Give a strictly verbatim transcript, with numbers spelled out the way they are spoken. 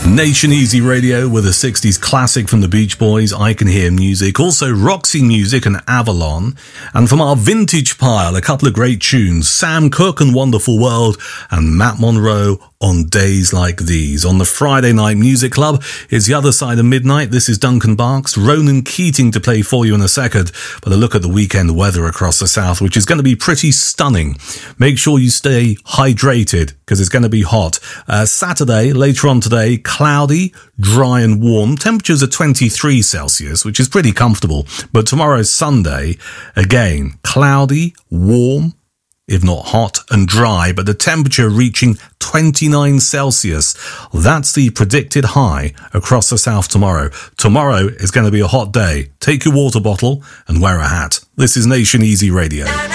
Nation Easy Radio with a sixties classic from the Beach Boys, I Can Hear Music, also Roxy Music and Avalon, and from our vintage pile, a couple of great tunes, Sam Cooke and Wonderful World, and Matt Monro on Days Like These. On the Friday Night Music Club, it's The Other Side of Midnight. This is Duncan Barks, Ronan Keating to play for you in a second, but a look at the weekend weather across the south, which is going to be pretty stunning. Make sure you stay hydrated, because it's going to be hot. Uh, Saturday, later on today, cloudy, dry and warm. Temperatures are twenty-three Celsius, which is pretty comfortable. But tomorrow, Sunday, again, cloudy, warm, if not hot and dry, but the temperature reaching twenty-nine Celsius. That's the predicted high across the south tomorrow. Tomorrow is going to be a hot day. Take your water bottle and wear a hat. This is Nation Easy Radio.